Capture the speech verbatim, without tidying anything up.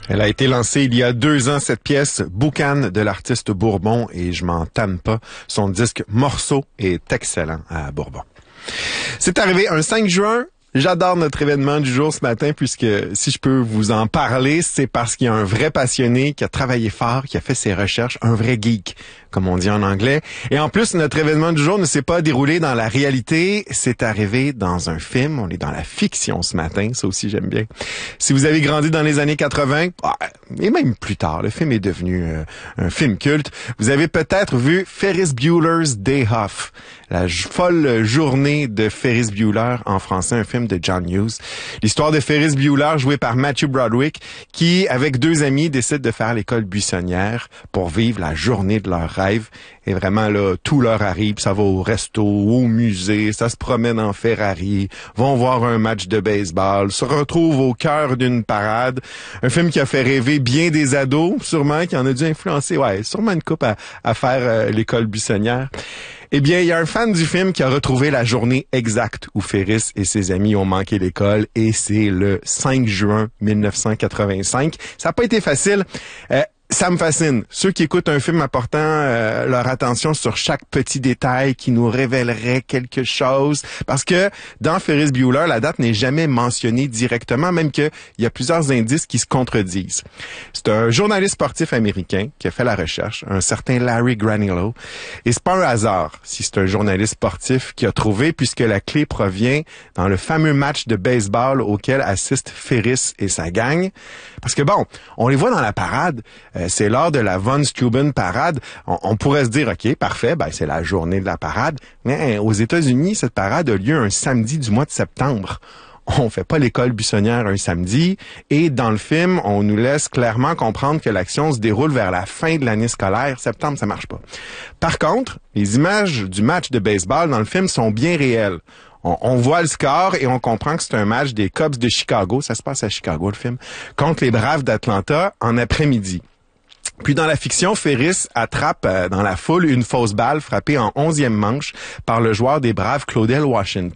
Elle a été lancée il y a deux ans, cette pièce, Boucan de l'artiste Bourbon, et je m'en tanne pas. Son disque Morceau est excellent à Bourbon. C'est arrivé un cinq juin. J'adore notre événement du jour ce matin, puisque si je peux vous en parler, c'est parce qu'il y a un vrai passionné qui a travaillé fort, qui a fait ses recherches, un vrai geek, comme on dit en anglais. Et en plus, notre événement du jour ne s'est pas déroulé dans la réalité, c'est arrivé dans un film. On est dans la fiction ce matin, ça aussi j'aime bien. Si vous avez grandi dans les années quatre-vingts, et même plus tard, le film est devenu euh, un film culte, vous avez peut-être vu Ferris Bueller's Day Off, la folle journée de Ferris Bueller, en français, un film de John Hughes. L'histoire de Ferris Bueller, joué par Matthew Broderick, qui, avec deux amis, décide de faire l'école buissonnière pour vivre la journée de leur rêve. Et vraiment, là, tout leur arrive. Ça va au resto, au musée, ça se promène en Ferrari, vont voir un match de baseball, se retrouvent au cœur d'une parade. Un film qui a fait rêver bien des ados, sûrement, qui en a dû influencer, ouais, sûrement une couple à, à faire euh, l'école buissonnière. Eh bien, il y a un fan du film qui a retrouvé la journée exacte où Ferris et ses amis ont manqué l'école, et c'est le cinq juin mille neuf cent quatre-vingt-cinq. Ça n'a pas été facile. Euh, Ça me fascine. Ceux qui écoutent un film apportant euh, leur attention sur chaque petit détail qui nous révélerait quelque chose. Parce que dans Ferris Bueller, la date n'est jamais mentionnée directement, même qu'il y a plusieurs indices qui se contredisent. C'est un journaliste sportif américain qui a fait la recherche, un certain Larry Granillo. Et c'est pas un hasard si c'est un journaliste sportif qui a trouvé, puisque la clé provient dans le fameux match de baseball auquel assistent Ferris et sa gang. Parce que bon, on les voit dans la parade. C'est lors de la Von Steuben parade. On, on pourrait se dire, OK, parfait, ben c'est la journée de la parade. Mais aux États-Unis, cette parade a lieu un samedi du mois de septembre. On fait pas l'école buissonnière un samedi. Et dans le film, on nous laisse clairement comprendre que l'action se déroule vers la fin de l'année scolaire. Septembre, ça marche pas. Par contre, les images du match de baseball dans le film sont bien réelles. On, on voit le score et on comprend que c'est un match des Cubs de Chicago. Ça se passe à Chicago, le film. Contre les Braves d'Atlanta en après-midi. Puis dans la fiction, Ferris attrape euh, dans la foule une fausse balle frappée en onzième manche par le joueur des Braves, Claudel Washington.